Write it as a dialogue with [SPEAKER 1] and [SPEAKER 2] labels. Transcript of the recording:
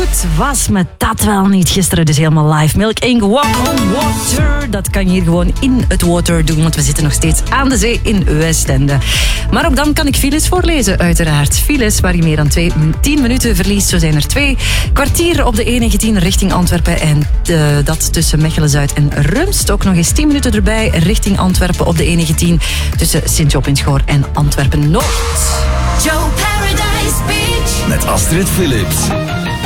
[SPEAKER 1] Goed was me dat wel niet gisteren, dus helemaal live. Milk Inc. Walk on Water. Dat kan je hier gewoon in het water doen, want we zitten nog steeds aan de zee in Westende. Maar ook dan kan ik files voorlezen, uiteraard. Files waar je meer dan 10 minuten verliest. Zo zijn er 2 kwartieren op de E19 richting Antwerpen. En dat tussen Mechelen-Zuid en Rumst. Ook nog eens 10 minuten erbij richting Antwerpen op de E19. Tussen Sint-Job-in-Schoor en Antwerpen-Noord.
[SPEAKER 2] Joe Paradise Beach.
[SPEAKER 3] Met Astrid Philips.